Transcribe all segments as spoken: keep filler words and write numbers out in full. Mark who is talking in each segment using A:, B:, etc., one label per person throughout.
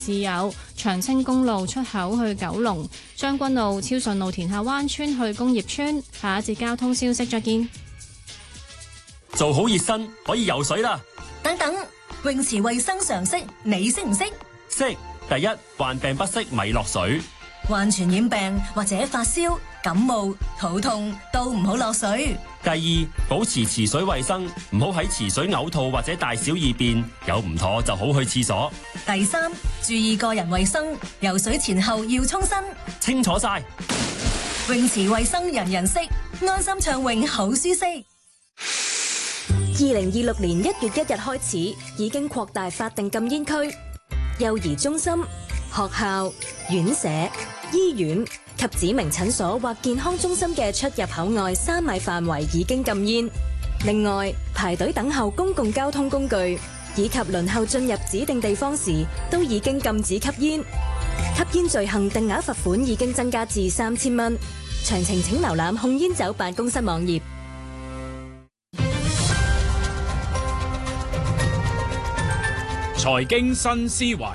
A: 持有長青公路出口去九龍、將軍路、超順路田下灣村去工業村。下一節交通消息再見。
B: 做好熱身可以游水啦。
C: 等等，泳池衛生常識你識唔識？
B: 識。第一，患病不適咪落水。
C: 患傳染病或者發燒、感冒、肚痛都唔好落水。
B: 第二，保持池水衛生，唔好喺池水嘔吐或者大小二便，有唔妥就好去廁所。
C: 第三，注意個人衛生，游水前後要沖身。
B: 清楚晒。
C: 泳池衛生人人識，安心暢泳好舒適。
D: 二零二六年一月一日開始，已經擴大法定禁煙區，幼兒中心、學校、院舍、醫院及指明診所或健康中心嘅出入口外三米範圍已經禁煙。另外，排隊等候公共交通工具以及輪候進入指定地方時，都已經禁止吸煙。吸煙罪行定額罰款已經增加至三千蚊。詳情請瀏覽控煙酒辦公室網頁。
E: 財經新思維，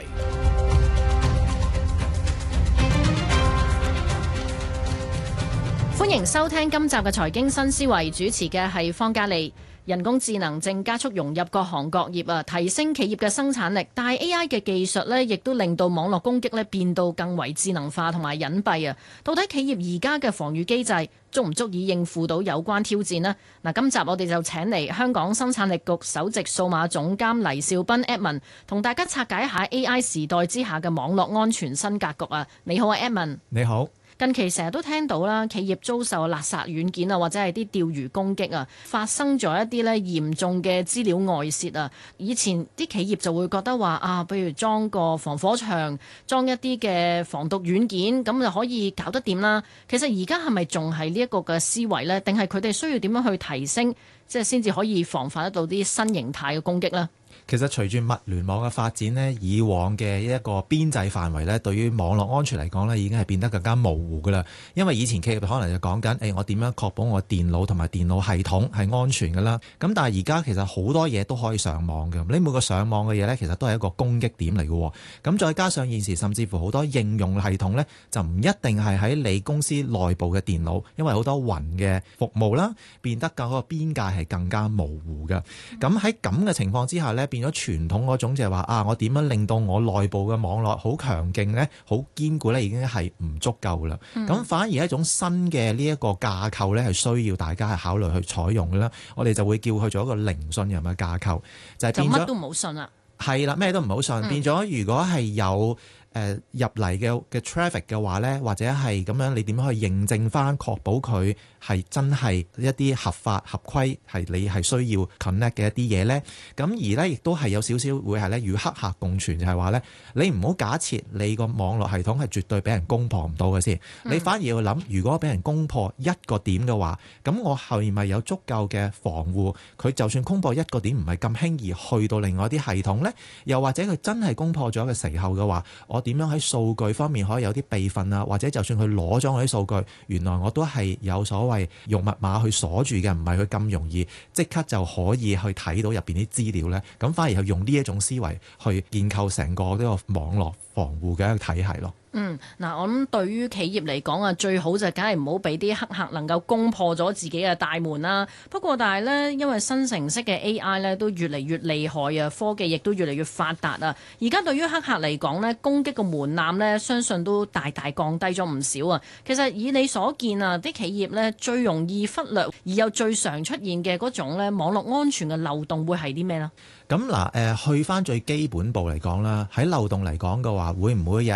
F: 歡迎收聽今集嘅財經新思維，主持嘅係方嘉利。人工智能正加速融入各行各業啊，提升企業嘅生產力。但係 A I 嘅技術呢，亦都令到網絡攻擊呢變到更為智能化同埋隱蔽啊。到底企業而家嘅防禦機制足唔足以應付到有關挑戰呢？嗱，今集我哋就請嚟香港生產力局首席數碼總監黎兆斌 Edmond， 同大家拆解一下 A I 時代之下嘅網絡安全新格局啊！你好啊 Edmond。
G: 你好。
F: 近期成日都聽到啦，企業遭受勒索軟件啊，或者係啲釣魚攻擊啊，發生咗一啲咧嚴重嘅資料外泄啊。以前啲企業就會覺得話啊，比如裝個防火牆，裝一啲嘅防毒軟件，咁就可以搞得掂啦。其實而家係咪仲係呢一個嘅思維呢？定係佢哋需要點樣去提升，即係先至可以防範得到啲新形態嘅攻擊呢？
G: 其實隨住物聯網嘅發展呢，以往嘅一個邊際範圍呢，對於網絡安全嚟講呢，已經係變得更加模糊㗎啦。因為以前企業可能就講緊，誒我點樣確保我電腦同埋電腦系統係安全㗎啦。咁但係而家其實好多嘢都可以上網嘅，你每個上網嘅嘢呢，其實都係一個攻擊點嚟嘅。咁再加上現時甚至乎好多應用系統呢，就唔一定係喺你公司內部嘅電腦，因為好多雲嘅服務啦，變得嗰個邊界係更加模糊嘅。咁喺咁嘅情況之下呢，變咗傳統嗰種就係話啊，我點樣令到我內部嘅網絡好強勁呢？好堅固呢？已經係唔足夠啦。咁、嗯、反而一種新嘅呢一個架構呢，係需要大家係考慮去採用嘅啦。我哋就會叫佢做一個零信任嘅架構，就係、是、變咗
F: 乜都唔好信啦。係
G: 啦，咩都唔好信。嗯、變咗如果係有誒、呃、入嚟嘅嘅 traffic 嘅話呢，或者係咁樣，你點樣去認證翻，確保佢係真係一啲合法合規，係你係需要 connect 嘅一啲嘢呢？咁而呢，亦都係有少少會係呢與黑客共存，就係話呢，你唔好假設你個網絡系統係絕對俾人攻破唔到嘅先，嗯、你反而要諗，如果俾人攻破一個點嘅話，咁我係咪有足夠嘅防護？佢就算攻破一個點，唔係咁輕易去到另外一啲系統呢？又或者佢真係攻破咗嘅時候嘅話，我點樣喺數據方面可以有啲備份啊？或者就算佢攞咗我啲數據，原來我都係有所謂用密碼去鎖住嘅，唔係佢咁容易即刻就可以去睇到入邊啲資料呢。咁反而係用呢一種思維去建構成個呢個網絡防護嘅一個體系咯。
F: 嗯，嗱，我諗對於企業嚟講啊，最好就梗係唔好俾啲黑客能夠攻破咗自己嘅大門啦。不過但係呢，因為新程式嘅 A I 呢都越嚟越厲害啊，科技亦都越嚟越發達啊。而家對於黑客嚟講呢，攻擊嘅門檻呢，相信都大大降低咗唔少啊。其實以你所見啊，啲企業呢最容易忽略而又最常出現嘅嗰種呢網絡安全嘅漏洞會係啲咩呢？
G: 咁嗱，誒去翻最基本步嚟講啦，喺漏洞嚟講嘅話，會唔會有